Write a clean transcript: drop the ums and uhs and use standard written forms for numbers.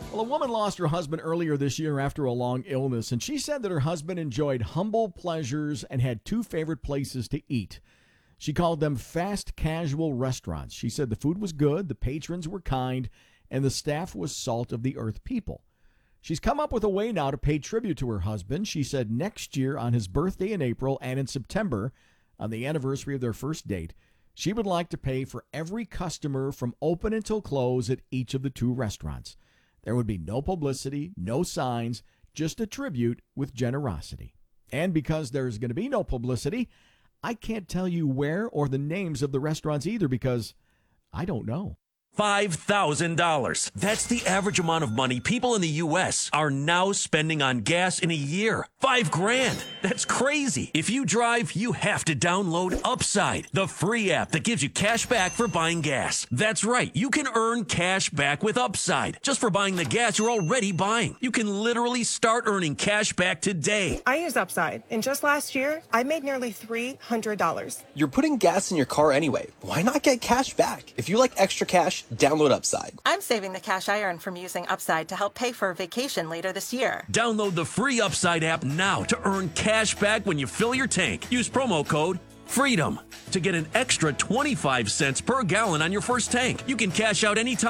Well, a woman lost her husband earlier this year after a long illness, and she said that her husband enjoyed humble pleasures and had two favorite places to eat. She called them fast casual restaurants. She said the food was good, the patrons were kind, and the staff was salt of the earth people. She's come up with a way now to pay tribute to her husband. She said next year on his birthday in April and in September, on the anniversary of their first date, she would like to pay for every customer from open until close at each of the two restaurants. There would be no publicity, no signs, just a tribute with generosity. And because there's going to be no publicity, I can't tell you where or the names of the restaurants either because I don't know. $5,000. That's the average amount of money people in the U.S. are now spending on gas in a year. $5,000. That's crazy. If you drive, you have to download Upside, the free app that gives you cash back for buying gas. That's right. You can earn cash back with Upside just for buying the gas you're already buying. You can literally start earning cash back today. I use Upside, and just last year, I made nearly $300. You're putting gas in your car anyway. Why not get cash back? If you like extra cash, download Upside. I'm saving the cash I earn from using Upside to help pay for a vacation later this year. Download the free Upside app now to earn cash back when you fill your tank. Use promo code FREEDOM to get an extra 25 cents per gallon on your first tank. You can cash out anytime.